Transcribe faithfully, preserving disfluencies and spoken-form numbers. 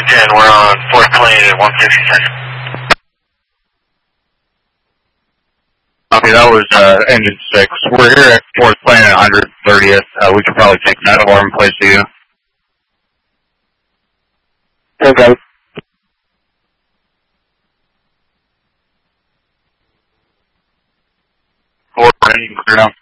ten, we're on fourth plane at one fifty-six. Okay, that was uh, engine six. We're here at fourth plane at one hundred thirtieth. Uh, we could probably take that alarm and place to you. Okay. Four, engine clear now.